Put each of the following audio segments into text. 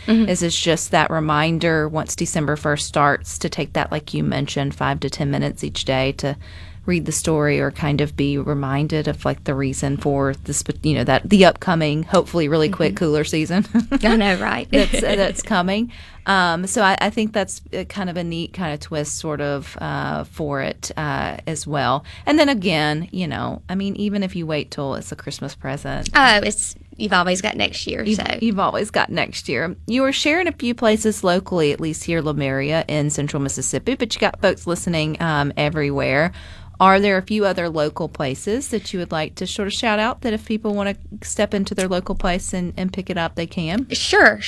is it's just that reminder once December 1st starts to take that, like you mentioned, 5 to 10 minutes each day to read the story or kind of be reminded of like the reason for this, that the upcoming, hopefully really quick cooler season. I know, right? that's coming. So I think that's kind of a neat kind of twist sort of for it as well. And then again, even if you wait till it's a Christmas present. Oh, you've always got next year. You've always got next year. You were sharing a few places locally, at least here in Lemuria in central Mississippi, but you got folks listening everywhere. Are there a few other local places that you would like to sort of shout out that if people want to step into their local place and pick it up, they can? Sure.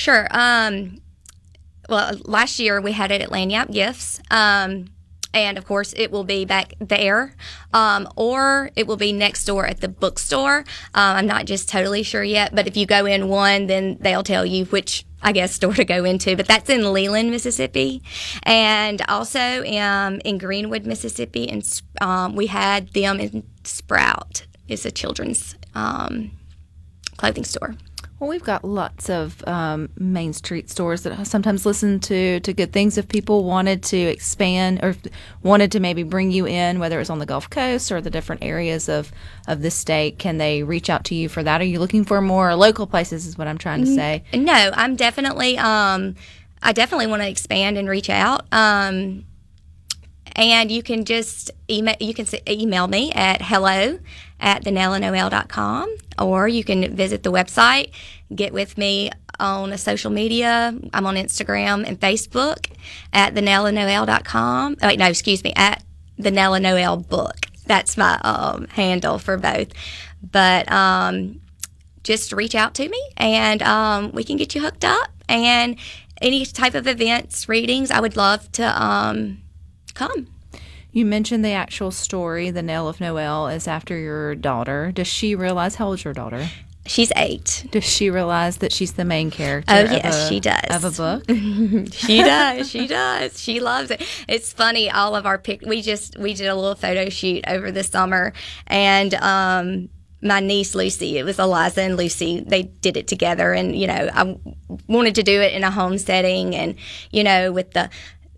Well, last year we had it at Lagniappe Gifts. And, of course, it will be back there, or it will be next door at the bookstore. I'm not just totally sure yet, but if you go in one, then they'll tell you which, I guess, store to go into. But that's in Leland, Mississippi, and also in Greenwood, Mississippi. And we had them in Sprout. It's a children's clothing store. Well, we've got lots of Main Street stores that sometimes listen to good things. If people wanted to expand or wanted to maybe bring you in, whether it's on the Gulf Coast or the different areas of the state, can they reach out to you for that? Are you looking for more local places is what I'm trying to say? No, I'm definitely, I definitely want to expand and reach out. And you can just email me at hello@thenellanoel.com, or you can visit the website, get with me on social media. I'm on Instagram and Facebook at thenellanoel.com. Oh, wait, no, excuse me, at the Nella Noel book. That's my handle for both. But just reach out to me, and we can get you hooked up. And any type of events, readings, I would love to come. You mentioned the actual story, The Knell of Noel, is after your daughter. Does she realize, how old's your daughter? She's 8. Does she realize that she's the main character? Oh, yes, she does. Of a book? She does. She loves it. It's funny, all of our we did a little photo shoot over the summer, and my niece Lucy, it was Eliza and Lucy, they did it together, and I wanted to do it in a home setting, and with the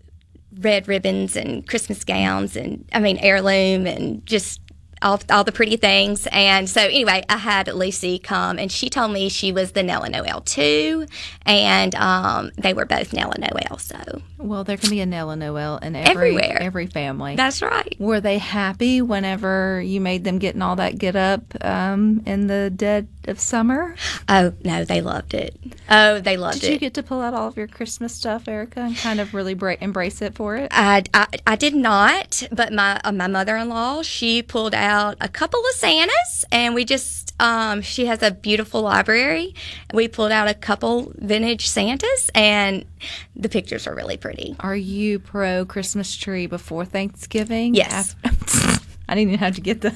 red ribbons and Christmas gowns and heirloom and just all the pretty things. And so anyway, I had Lucy come, and she told me she was the Nella Noel too, and they were both Nella Noel. So well, there can be a Nella Noel in everywhere, every family. That's right. Were they happy whenever you made them get in all that get up in the dead of summer? Oh no, they loved it. Oh, they loved it. Did you get to pull out all of your Christmas stuff, Erica, and kind of really embrace it for it? I did not, but my mother-in-law, she pulled out a couple of Santas, and we just she has a beautiful library. We pulled out a couple vintage Santas, and the pictures are really pretty. Are you pro Christmas tree before Thanksgiving? Yes. I didn't even have to get the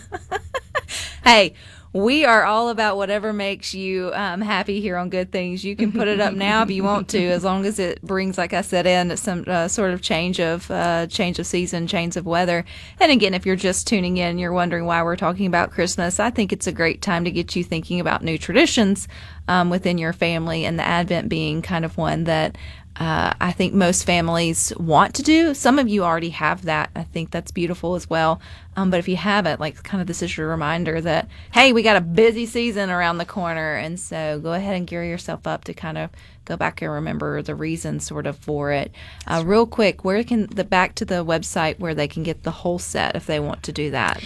Hey, we are all about whatever makes you happy here on Good Things. You can put it up now if you want to, as long as it brings, like I said, in some sort of change of season, change of weather. And again, if you're just tuning in, you're wondering why we're talking about Christmas, I think it's a great time to get you thinking about new traditions within your family, and the Advent being kind of one that I think most families want to do. Some of you already have that. I think that's beautiful as well. But if you haven't, like, kind of this is your reminder that, hey, we got a busy season around the corner. And so go ahead and gear yourself up to kind of go back and remember the reason sort of for it. Real quick, back to the website where they can get the whole set if they want to do that.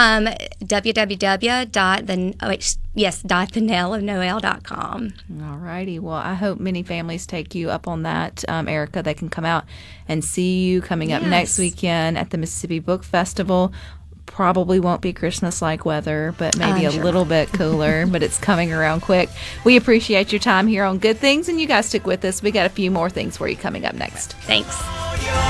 www.thenellofnoel.com. All righty. Well, I hope many families take you up on that, Erica. They can come out and see you coming up next weekend at the Mississippi Book Festival. Probably won't be Christmas-like weather, but maybe a little bit cooler, but it's coming around quick. We appreciate your time here on Good Things, and you guys stick with us. We got a few more things for you coming up next. Thanks.